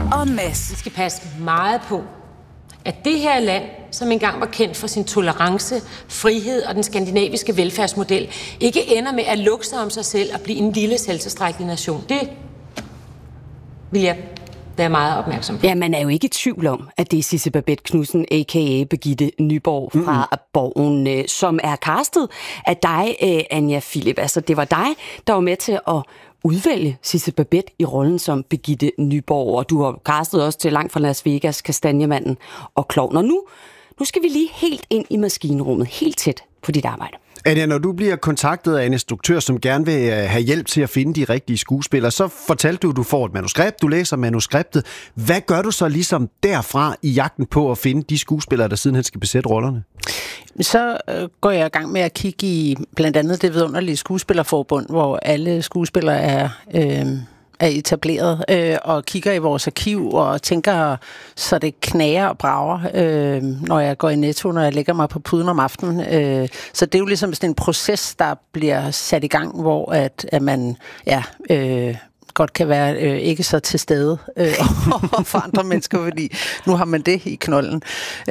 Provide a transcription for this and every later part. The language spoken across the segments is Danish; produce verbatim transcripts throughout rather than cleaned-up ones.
og Mads. Vi skal passe meget på, at det her land, som engang var kendt for sin tolerance, frihed og den skandinaviske velfærdsmodel, ikke ender med at lukke sig om sig selv og blive en lille selvtilstrækkelig nation. Det vil jeg være meget opmærksom på. Ja, man er jo ikke i tvivl om, at det er Sidse Babett Knudsen, a k a. Birgitte Nyborg fra mm. Borgen, som er castet af dig, Anja Philip. Altså, det var dig, der var med til at udvælge Sidse Babett i rollen som Birgitte Nyborg, og du har castet også til Langt fra Las Vegas, Kastanjemanden og Klovn. Og nu, nu skal vi lige helt ind i maskinrummet, helt tæt på dit arbejde. Anja, når du bliver kontaktet af en instruktør, som gerne vil have hjælp til at finde de rigtige skuespillere, så fortalte du, at du får et manuskript, du læser manuskriptet. Hvad gør du så ligesom derfra i jagten på at finde de skuespillere, der sidenhen skal besætte rollerne? Så øh, går jeg i gang med at kigge i blandt andet det vidunderlige skuespillerforbund, hvor alle skuespillere er... Øh er etableret, øh, og kigger i vores arkiv og tænker, så det knager og brager, øh, når jeg går i Netto, når jeg lægger mig på puden om aftenen. Øh, så det er jo ligesom sådan en proces, der bliver sat i gang, hvor at, at man ja, øh, godt kan være øh, ikke så til stede øh, for andre mennesker, fordi nu har man det i knolden.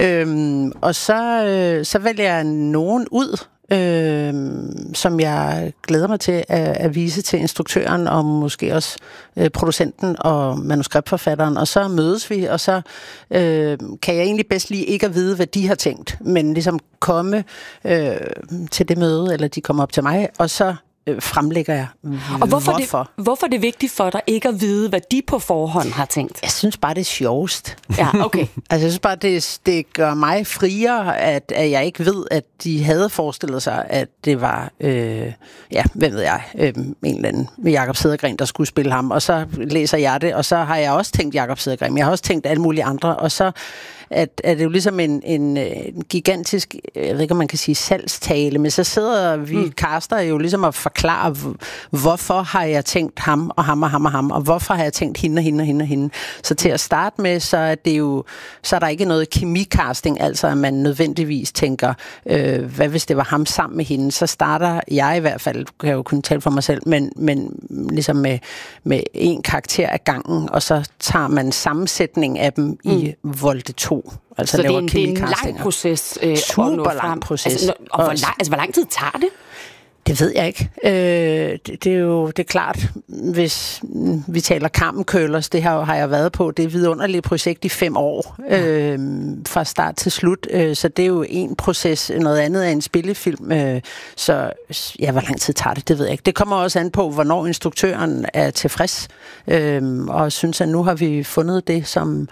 Øh, og så, øh, så vælger jeg nogen ud, Øh, som jeg glæder mig til at, at vise til instruktøren og måske også øh, producenten og manuskriptforfatteren, og så mødes vi, og så øh, kan jeg egentlig bedst lige ikke at vide, hvad de har tænkt, men ligesom komme øh, til det møde, eller de kommer op til mig, og så fremlægger jeg. Og hvorfor, hvorfor? Det, hvorfor er det vigtigt for dig ikke at vide, hvad de på forhånd har tænkt? Jeg synes bare, det er sjovest. Ja, okay. Altså, jeg synes bare, det, det gør mig friere, at, at jeg ikke ved, at de havde forestillet sig, at det var, øh, ja, hvem ved jeg, øh, en eller anden med Jakob Cedergren, der skulle spille ham. Og så læser jeg det, og så har jeg også tænkt Jakob Cedergren. Jeg har også tænkt alle mulige andre, og så at, at det er jo ligesom en, en, en gigantisk, jeg ved ikke, om man kan sige salgstale, men så sidder vi mm. caster jo ligesom at forklare, hvorfor har jeg tænkt ham og ham og ham og ham, og hvorfor har jeg tænkt hende og hende og hende og hende. Så til at starte med, så er det jo, så er der ikke noget kemicasting, altså at man nødvendigvis tænker, øh, hvad hvis det var ham sammen med hende, så starter jeg i hvert fald, kan jeg jo kun tale for mig selv, men, men ligesom med, med en karakter af gangen, og så tager man sammensætning af dem mm. i Volte to. Altså så det er, en, det er en lang proces. Øh, Super lang proces. Altså, og hvor lang, altså, hvor lang tid tager det? Det ved jeg ikke. Øh, det, det er jo det er klart, hvis vi taler Carmen Curlers, det har, har jeg været på, det er et vidunderligt projekt i fem år, øh, fra start til slut. Øh, så det er jo en proces, noget andet er en spillefilm. Øh, så ja, hvor lang tid tager det, det ved jeg ikke. Det kommer også an på, hvornår instruktøren er tilfreds, øh, og synes, at nu har vi fundet det, som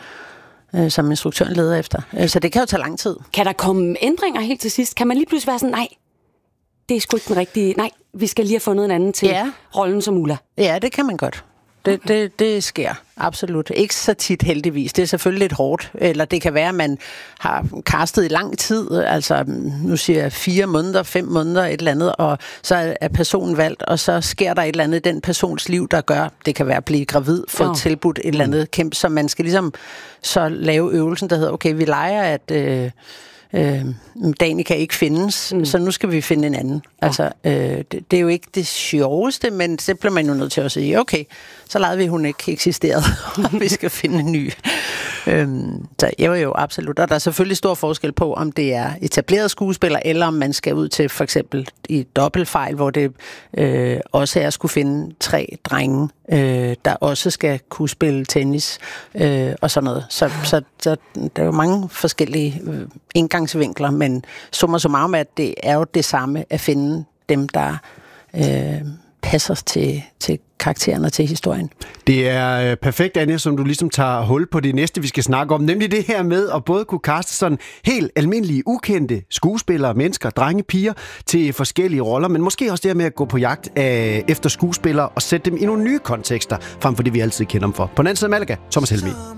som instruktøren leder efter. Så det kan jo tage lang tid. Kan der komme ændringer helt til sidst? Kan man lige pludselig være sådan, nej, det er sgu ikke den rigtige, nej, vi skal lige have fundet en anden til ja. rollen som Ulla? Ja, det kan man godt. Det, okay. det, det sker, absolut. Ikke så tit heldigvis. Det er selvfølgelig lidt hårdt. Eller det kan være, at man har castet i lang tid, altså nu siger jeg fire måneder, fem måneder, et eller andet, og så er personen valgt, og så sker der et eller andet i den persons liv, der gør, det kan være at blive gravid, få oh. tilbudt et eller andet kæmpe, så man skal ligesom så lave øvelsen, der hedder, okay, vi leger, at øh, øh, Danica ikke findes, mm. så nu skal vi finde en anden. Ja. Altså, øh, det, det er jo ikke det sjoveste, men det bliver man jo nødt til at sige, okay, så lavede vi, at hun ikke eksisterede, og vi skal finde en ny. Øhm, så jo jo, absolut. Og der er selvfølgelig stor forskel på, om det er etableret skuespiller, eller om man skal ud til for eksempel i dobbeltfejl, hvor det øh, også er at skulle finde tre drenge, øh, der også skal kunne spille tennis øh, og sådan noget. Så, så, så der er jo mange forskellige øh, indgangsvinkler, men summa summarum, at det er jo det samme at finde dem, der øh, passer til, til karakteren og til historien. Det er perfekt, Anja, som du ligesom tager hul på det næste, vi skal snakke om, nemlig det her med at både kunne kaste sådan helt almindelige, ukendte skuespillere, mennesker, drenge, piger til forskellige roller, men måske også det her med at gå på jagt af, efter skuespillere og sætte dem i nogle nye kontekster, frem for det, vi altid kender dem for. På den anden side af Malaga, Thomas Helmig.